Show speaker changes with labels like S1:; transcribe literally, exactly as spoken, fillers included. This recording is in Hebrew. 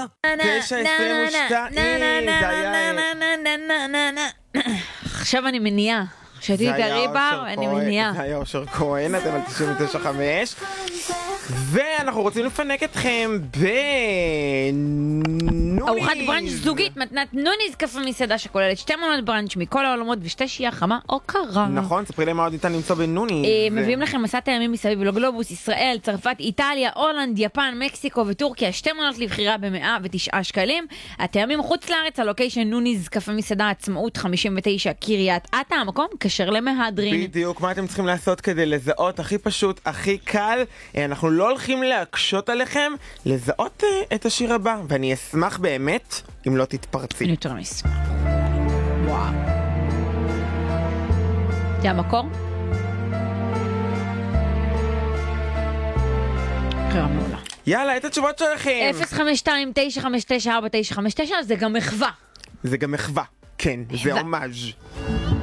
S1: תשע עשרים ושתיים, זה היה...
S2: עכשיו אני מניעה. שתיתי את הריבר, אני מניעה.
S1: זה היה אושר כהן, אתם על תשעים ותשע נקודה חמש. ואנחנו רוצים לפנק אתכם בנוניז.
S2: ארוחת ברנץ' זוגית, מתנת נוניז קפה מסעדה שכוללת שתי מנות ברנץ' מכל העולמות ושתי שיעה חמה או קרה.
S1: נכון, ספרי להם מה עוד ניתן למצוא בנוניז.
S2: מביאים לכם מסע טעמים מסביב לגלובוס, ישראל, צרפת, איטליה, הולנד, יפן, מקסיקו וטורקיה, שתי מנות לבחירה ב-מאה ותשעה שקלים. הטעמים חוץ לארץ, הלוקיישן נוניז קפה מסעדה עצמאות חמישים ותשע קריית אתא, המקום כשר למהדרין.
S1: בדיוק, מה אתם צריכים לעשות כדי לזהות? הכי פשוט, הכי קל. אנחנו לא הולכים להקשות עליכם לזהות את השיר הבא, ואני אשמח באמת אם לא תתפרצי.
S2: אני יותר מסמך. וואו. זה המקור? בחירה מעולה.
S1: יאללה, את התשובות שלכם.
S2: אפס חמש שתיים תשע חמש תשע ארבע תשע חמש תשע, זה גם מחווה.
S1: זה גם מחווה, כן, זה הומאז'.